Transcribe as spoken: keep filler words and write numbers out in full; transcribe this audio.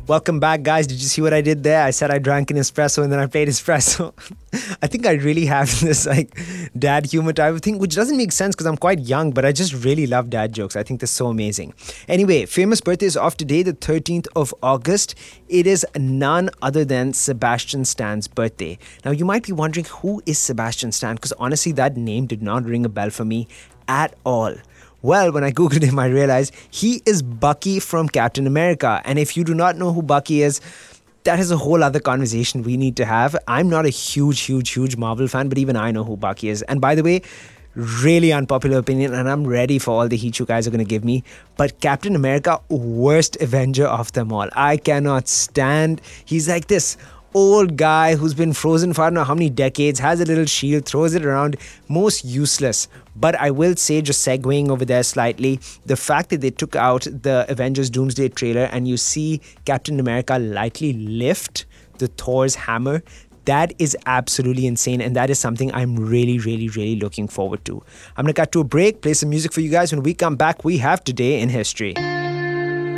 Welcome back, guys. Did you see what I did there? I said I drank an espresso and then I played espresso. I think I really have this like dad humor type of thing, which doesn't make sense because I'm quite young, but I just really love dad jokes. I think they're so amazing. Anyway, famous birthdays of today, the thirteenth of August. It is none other than Sebastian Stan's birthday. Now, you might be wondering, who is Sebastian Stan? Because honestly, that name did not ring a bell for me at all. Well, when I googled him, I realized he is Bucky from Captain America. And if you do not know who Bucky is, that is a whole other conversation we need to have. I'm not a huge, huge, huge Marvel fan, but even I know who Bucky is. And by the way, really unpopular opinion, and I'm ready for all the heat you guys are going to give me, but Captain America, worst Avenger of them all. I cannot stand. He's like this old guy who's been frozen for I don't know how many decades, has a little shield, throws it around, most useless. But I will say, just segueing over there slightly, the fact that they took out the Avengers Doomsday trailer and you see Captain America lightly lift the Thor's hammer, that is absolutely insane, and that is something I'm really, really, really looking forward to. I'm going to cut to a break, play some music for you guys. When we come back, we have Today in History.